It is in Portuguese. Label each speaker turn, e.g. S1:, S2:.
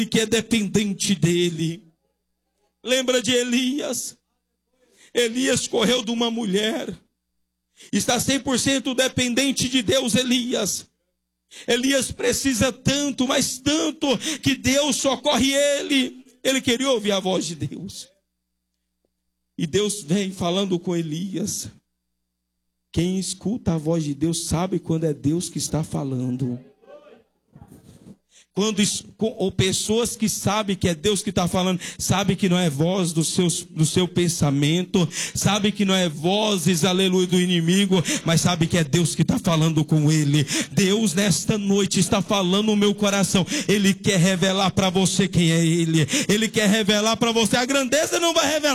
S1: que é dependente dele. Lembra de Elias? Elias correu de uma mulher. Está 100% dependente de Deus, Elias. Elias precisa tanto, mas tanto, que Deus socorre ele. Ele queria ouvir a voz de Deus. E Deus vem falando com Elias. Quem escuta a voz de Deus sabe quando é Deus que está falando. Ou pessoas que sabem que é Deus que está falando, sabe que não é voz do seu pensamento, sabe que não é vozes, aleluia, do inimigo, mas sabe que é Deus que está falando com ele. Deus nesta noite está falando no meu coração. Ele quer revelar para você quem é ele. Ele quer revelar para você. A grandeza não vai revelar.